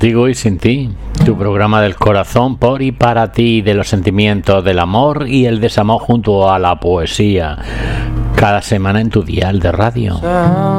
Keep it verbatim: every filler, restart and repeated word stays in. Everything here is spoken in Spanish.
Contigo y sin ti, tu programa del corazón por y para ti, de los sentimientos, del amor y el desamor junto a la poesía, cada semana en tu dial de radio.